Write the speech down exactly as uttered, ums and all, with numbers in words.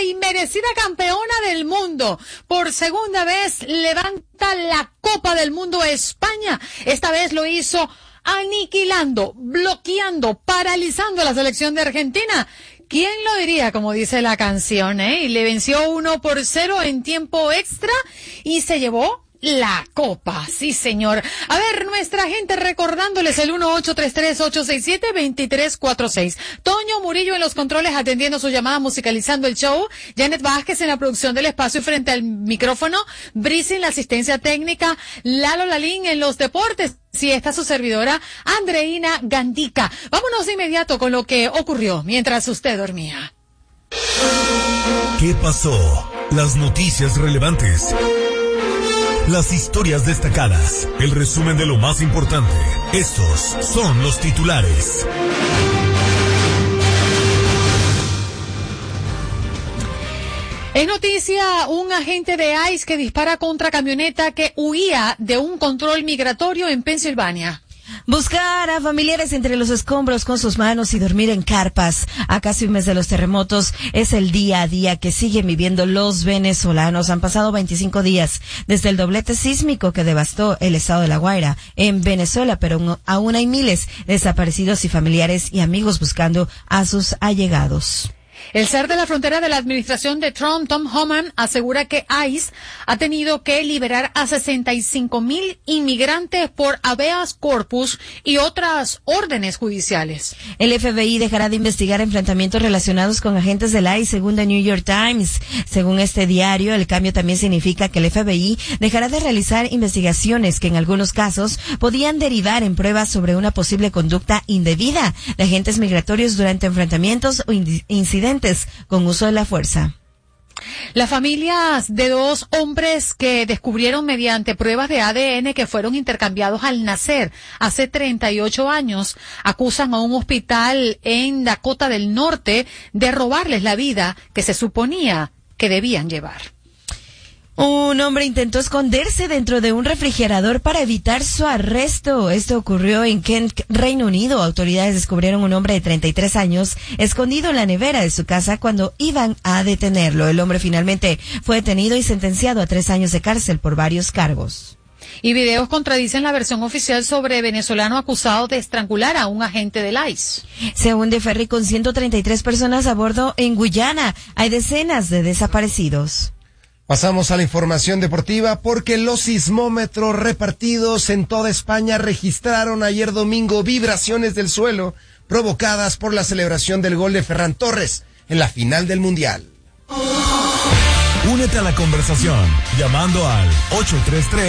y merecida campeona del mundo. Por segunda vez levanta la Copa del Mundo a España. Esta vez lo hizo aniquilando, bloqueando, paralizando a la selección de Argentina. ¿Quién lo diría, como dice la canción, eh? Y le venció uno por cero en tiempo extra y se llevó la copa, sí señor. A ver, nuestra gente recordándoles el uno ocho tres tres, ocho seis siete, dos tres cuatro seis. Toño Murillo en los controles atendiendo su llamada, musicalizando el show. Janet Vázquez en la producción del espacio y frente al micrófono. Brice en la asistencia técnica. Lalo Lalín en los deportes. Sí, está su servidora, Andreina Gandica. Vámonos de inmediato con lo que ocurrió mientras usted dormía. ¿Qué pasó? Las noticias relevantes. Las historias destacadas, el resumen de lo más importante. Estos son los titulares. Es noticia un agente de ICE que dispara contra camioneta que huía de un control migratorio en Pensilvania. Buscar a familiares entre los escombros con sus manos y dormir en carpas. A casi un mes de los terremotos es el día a día que siguen viviendo los venezolanos. Han pasado veinticinco días desde el doblete sísmico que devastó el estado de La Guaira en Venezuela, pero aún hay miles de desaparecidos y familiares y amigos buscando a sus allegados. El C E R de la frontera de la administración de Trump, Tom Homan, asegura que ICE ha tenido que liberar a sesenta y cinco mil inmigrantes por habeas corpus y otras órdenes judiciales. El F B I dejará de investigar enfrentamientos relacionados con agentes del ICE, según The New York Times. Según este diario, el cambio también significa que el F B I dejará de realizar investigaciones que en algunos casos podían derivar en pruebas sobre una posible conducta indebida de agentes migratorios durante enfrentamientos o incidentes con uso de la fuerza. Las familias de dos hombres que descubrieron mediante pruebas de A D N que fueron intercambiados al nacer hace treinta y ocho años acusan a un hospital en Dakota del Norte de robarles la vida que se suponía que debían llevar. Un hombre intentó esconderse dentro de un refrigerador para evitar su arresto. Esto ocurrió en Kent, Reino Unido. Autoridades descubrieron un hombre de treinta y tres años escondido en la nevera de su casa cuando iban a detenerlo. El hombre finalmente fue detenido y sentenciado a tres años de cárcel por varios cargos. Y videos contradicen la versión oficial sobre venezolano acusado de estrangular a un agente del ICE. Se hunde ferry con ciento treinta y tres personas a bordo en Guyana. Hay decenas de desaparecidos. Pasamos a la información deportiva porque los sismómetros repartidos en toda España registraron ayer domingo vibraciones del suelo provocadas por la celebración del gol de Ferran Torres en la final del Mundial. Únete a la conversación llamando al ocho tres tres